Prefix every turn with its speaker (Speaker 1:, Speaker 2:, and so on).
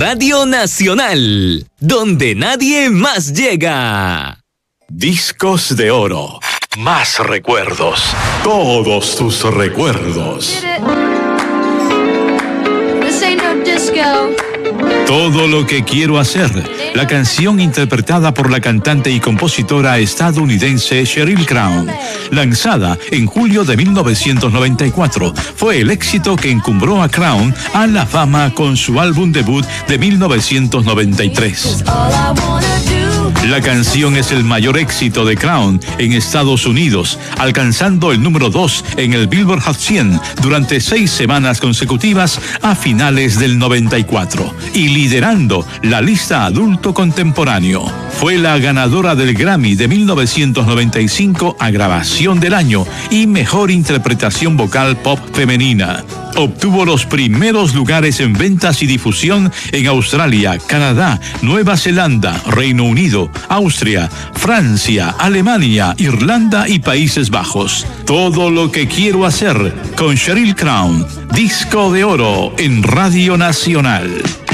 Speaker 1: Radio Nacional, donde nadie más llega.
Speaker 2: Discos de oro. Más recuerdos. Todos tus recuerdos. Todo lo que quiero hacer. La canción interpretada por la cantante y compositora estadounidense Sheryl Crow, lanzada en julio de 1994, fue el éxito que encumbró a Crow a la fama con su álbum debut de 1993. La canción es el mayor éxito de Crow en Estados Unidos, alcanzando el número 2 en el Billboard Hot 100 durante 6 semanas consecutivas a finales del 94 y liderando la lista adulto contemporáneo. Fue la ganadora del Grammy de 1995 a Grabación del Año y Mejor Interpretación Vocal Pop Femenina. Obtuvo los primeros lugares en ventas y difusión en Australia, Canadá, Nueva Zelanda, Reino Unido, Austria, Francia, Alemania, Irlanda y Países Bajos. Todo lo que quiero hacer con Sheryl Crow, disco de oro en Radio Nacional.